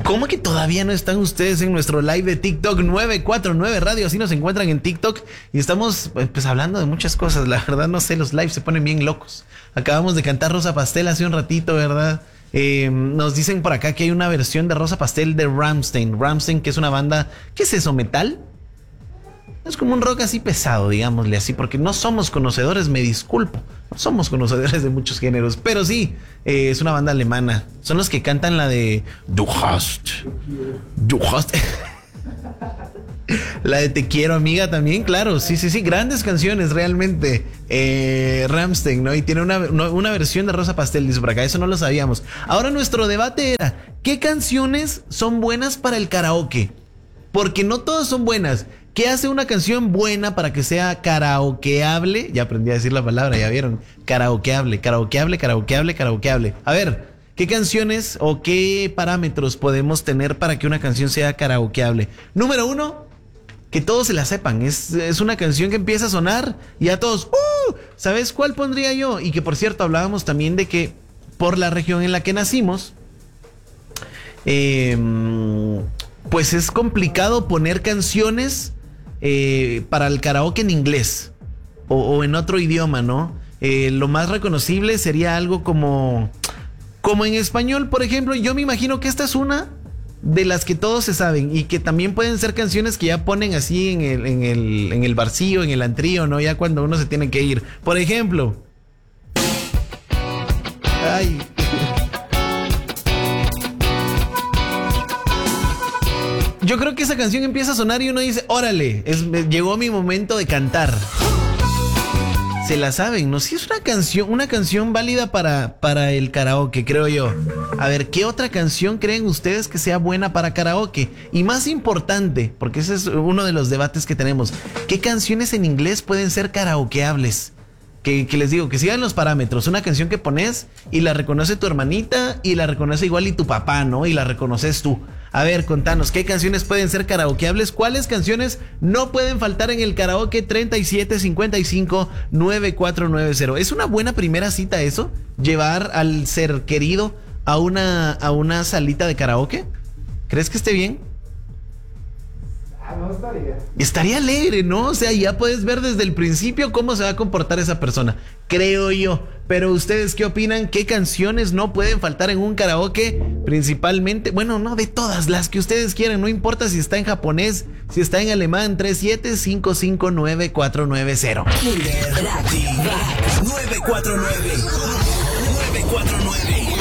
¿Cómo que todavía no están ustedes en nuestro live de TikTok 949 Radio? Así nos encuentran en TikTok y estamos pues hablando de muchas cosas. La verdad no sé, los lives se ponen bien locos. Acabamos de cantar Rosa Pastel hace un ratito, ¿verdad? Nos dicen por acá que hay una versión de Rosa Pastel de Rammstein. Rammstein, que es una banda, ¿qué es eso? ¿Metal? Es como un rock así pesado, digámosle así, porque no somos conocedores, me disculpo. No somos conocedores de muchos géneros, pero sí, es una banda alemana. Son los que cantan la de Du hast. La de Te quiero, amiga, también, claro. Sí, grandes canciones realmente. Rammstein, ¿no? Y tiene una versión de Rosa Pastel, dice por acá, eso no lo sabíamos. Ahora nuestro debate era, ¿qué canciones son buenas para el karaoke? Porque no todas son buenas. ¿Qué hace una canción buena para que sea karaokeable? Ya aprendí a decir la palabra, ya vieron. Karaokeable. A ver, ¿qué canciones o qué parámetros podemos tener para que una canción sea karaokeable? Número 1, que todos se la sepan. Es una canción que empieza a sonar y a todos, ¿sabes cuál pondría yo? Y que por cierto hablábamos también de que por la región en la que nacimos, pues es complicado poner canciones para el karaoke en inglés o en otro idioma, ¿no? Lo más reconocible sería algo como en español, por ejemplo. Yo me imagino que esta es una de las que todos se saben y que también pueden ser canciones que ya ponen así en el barcillo, en el antrío, ¿no? Ya cuando uno se tiene que ir. Por ejemplo, ay, yo creo que esa canción empieza a sonar y uno dice, órale, llegó mi momento de cantar. Se la saben, ¿no? Sí, es una canción válida para el karaoke, creo yo. A ver, ¿qué otra canción creen ustedes que sea buena para karaoke? Y más importante, porque ese es uno de los debates que tenemos, ¿qué canciones en inglés pueden ser karaokeables? Que les digo, que sigan los parámetros. Una canción que pones y la reconoce tu hermanita y la reconoce igual y tu papá, ¿no? Y la reconoces tú. A ver, contanos, ¿qué canciones pueden ser karaokeables? ¿Cuáles canciones no pueden faltar en el karaoke? 3755-9490. ¿Es una buena primera cita eso? ¿Llevar al ser querido a una salita de karaoke? ¿Crees que esté bien? No, estaría. Estaría alegre, ¿no? O sea, ya puedes ver desde el principio cómo se va a comportar esa persona. Creo yo. Pero ¿ustedes qué opinan? ¿Qué canciones no pueden faltar en un karaoke? Principalmente, bueno, no, de todas las que ustedes quieran. No importa si está en japonés, si está en alemán. 37559490. 949.